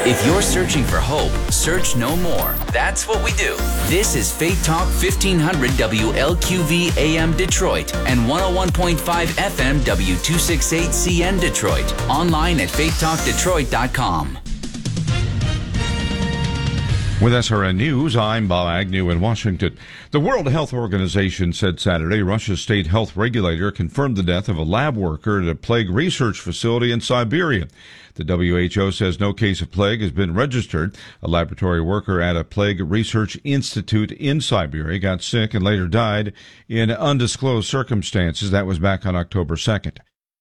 If you're searching for hope, search no more. That's what we do. This is Faith Talk 1500 WLQV AM Detroit and 101.5 FM W268CN Detroit. Online at faithtalkdetroit.com. With SRN News, I'm Bob Agnew in Washington. The World Health Organization said Saturday Russia's state health regulator confirmed the death of a lab worker at a plague research facility in Siberia. The WHO says no case of plague has been registered. A laboratory worker at a plague research institute in Siberia got sick and later died in undisclosed circumstances. That was back on October 2nd.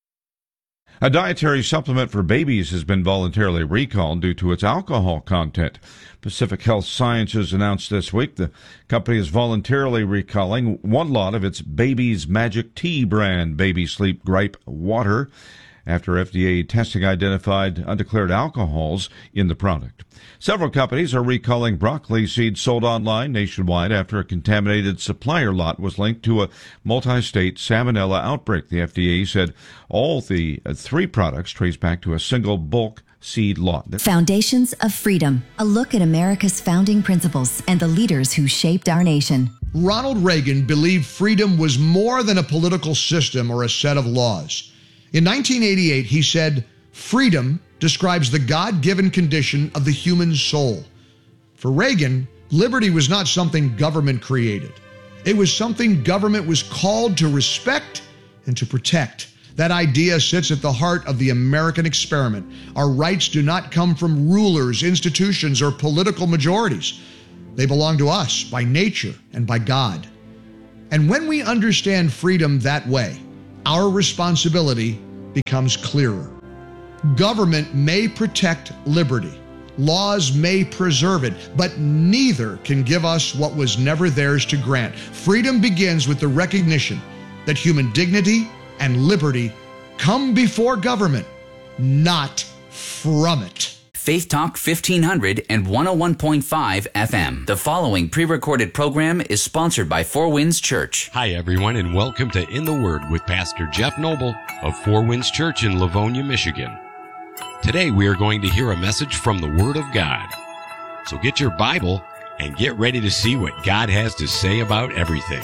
A dietary supplement for babies has been voluntarily recalled due to its alcohol content. Pacific Health Sciences announced this week the company is voluntarily recalling one lot of its Baby's Magic Tea brand Baby Sleep Gripe Water after FDA testing identified undeclared alcohols in the product. Several companies are recalling broccoli seeds sold online nationwide after a contaminated supplier lot was linked to a multi-state salmonella outbreak. The FDA said all the three products trace back to a single bulk seed lot. Foundations of Freedom, a look at America's founding principles and the leaders who shaped our nation. Ronald Reagan believed freedom was more than a political system or a set of laws. In 1988, he said, "Freedom describes the God-given condition of the human soul." For Reagan, liberty was not something government created. It was something government was called to respect and to protect. That idea sits at the heart of the American experiment. Our rights do not come from rulers, institutions, or political majorities. They belong to us by nature and by God. And when we understand freedom that way, our responsibility becomes clearer. Government may protect liberty. Laws may preserve it, but neither can give us what was never theirs to grant. Freedom begins with the recognition that human dignity and liberty come before government, not from it. Faith Talk 1500 and 101.5 FM. The following pre-recorded program is sponsored by Four Winds Church. Hi, everyone, and welcome to In the Word with Pastor Jeff Noble of Four Winds Church in Livonia, Michigan. Today, we are going to hear a message from the Word of God. So get your Bible and get ready to see what God has to say about everything.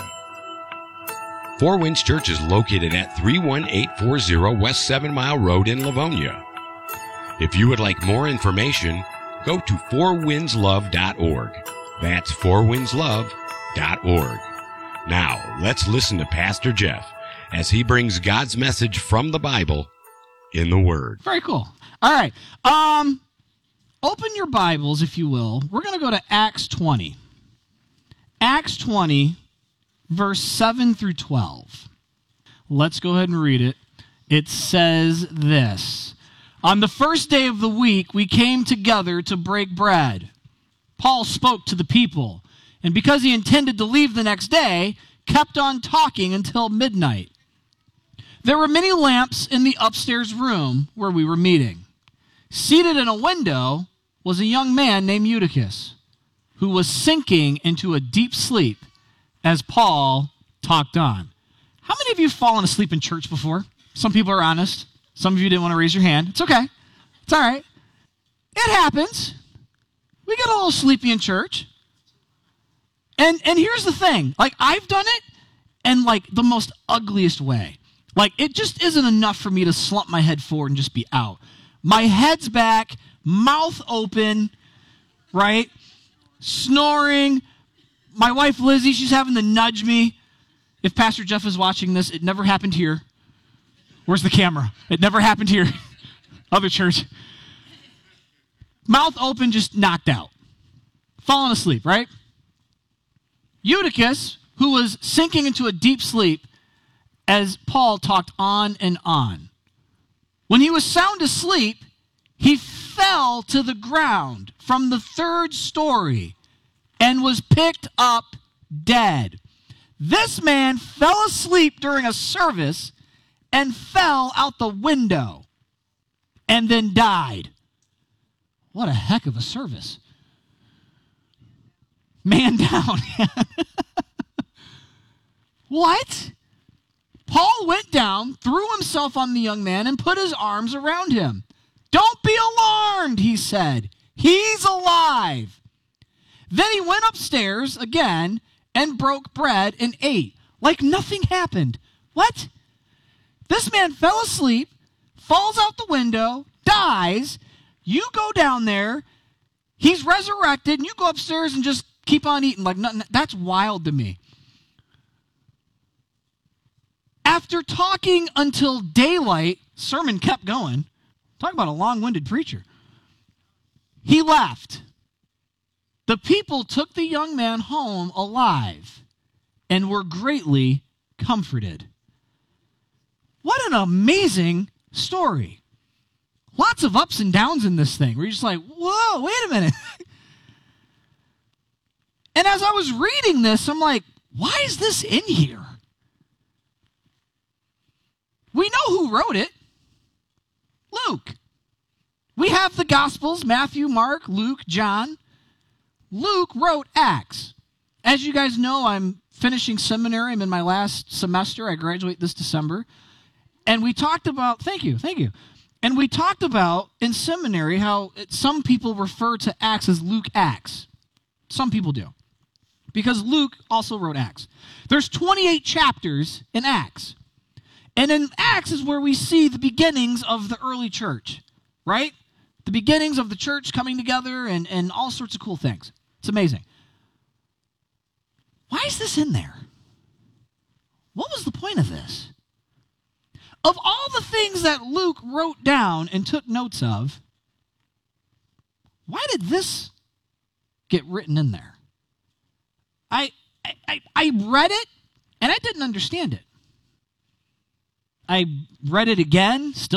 Four Winds Church is located at 31840 West 7 Mile Road in Livonia. If you would like more information, go to fourwindslove.org. That's fourwindslove.org. Now, let's listen to Pastor Jeff as he brings God's message from the Bible in the Word. Very cool. All right. Open your Bibles, if you will. We're going to go to Acts 20. Acts 20, verse 7 through 12. Let's go ahead and read it. It says this. On the first day of the week, we came together to break bread. Paul spoke to the people, and because he intended to leave the next day, kept on talking until midnight. There were many lamps in the upstairs room where we were meeting. Seated in a window was a young man named Eutychus, who was sinking into a deep sleep as Paul talked on. How many of you have fallen asleep in church before? Some people are honest. Some of you didn't want to raise your hand. It's okay. It's all right. It happens. We get a little sleepy in church. And here's the thing. Like, I've done it in, like, the most ugliest way. Like, it just isn't enough for me to slump my head forward and just be out. My head's back, mouth open, right? Snoring. My wife, Lizzie, she's having to nudge me. If Pastor Jeff is watching this, it never happened here. Where's the camera? It never happened here. Other church. Mouth open, just knocked out. Falling asleep, right? Eutychus, who was sinking into a deep sleep as Paul talked on and on. When he was sound asleep, he fell to the ground from the third story and was picked up dead. This man fell asleep during a service and fell out the window and then died. What a heck of a service. Man down. What? Paul went down, threw himself on the young man, and put his arms around him. Don't be alarmed, he said. He's alive. Then he went upstairs again and broke bread and ate like nothing happened. What? This man fell asleep, falls out the window, dies. You go down there, he's resurrected, and you go upstairs and just keep on eating like nothing. That's wild to me. After talking until daylight, sermon kept going. Talk about a long-winded preacher. He left. The people took the young man home alive and were greatly comforted. What an amazing story. Lots of ups and downs in this thing where you're just like, whoa, wait a minute. And as I was reading this, I'm like, why is this in here? We know who wrote it. Luke. We have the Gospels, Matthew, Mark, Luke, John. Luke wrote Acts. As you guys know, I'm finishing seminary. I'm in my last semester. I graduate this December. And we talked about, thank you. And we talked about in seminary how some people refer to Acts as Luke Acts. Some people do. Because Luke also wrote Acts. There's 28 chapters in Acts. And in Acts is where we see the beginnings of the early church, right? The beginnings of the church coming together and all sorts of cool things. It's amazing. Why is this in there? What was the point of this? Of all the things that Luke wrote down and took notes of, why did this get written in there? I read it, and I didn't understand it. I read it again, still